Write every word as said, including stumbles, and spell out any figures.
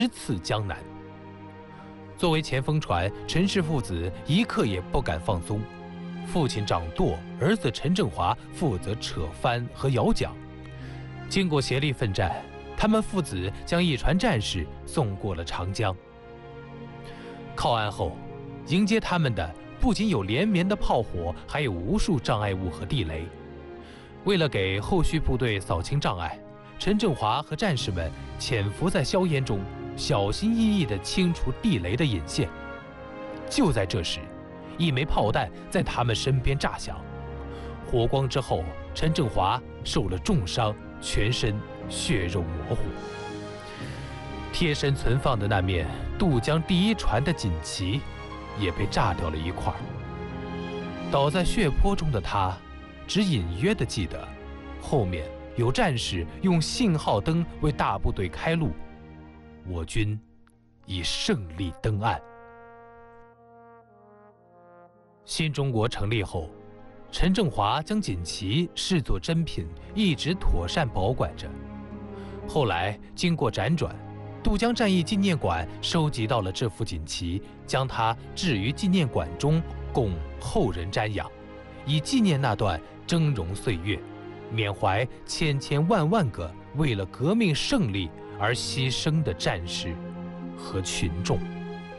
刺江南。作为前锋船，陈氏父子一刻也不敢放松。父亲掌舵，儿子陈振华负责扯帆和摇桨。经过协力奋战，他们父子将一船战士送过了长江。靠岸后，迎接他们的不仅有连绵的炮火，还有无数障碍物和地雷。为了给后续部队扫清障碍，陈振华和战士们潜伏在硝烟中，小心翼翼地清除地雷的引线。就在这时，一枚炮弹在他们身边炸响，火光之后，陈振华受了重伤，全身血肉模糊。贴身存放的那面渡江第一船的锦旗也被炸掉了一块。倒在血泊中的他，只隐约地记得，后面有战士用信号灯为大部队开路，我军已胜利登岸。新中国成立后，陈振华将锦旗视作珍品，一直妥善保管着。后来经过辗转，渡江战役纪念馆收集到了这幅锦旗，将它置于纪念馆中，供后人瞻仰，以纪念那段峥嵘岁月，缅怀千千万万个为了革命胜利而牺牲的战士和群众。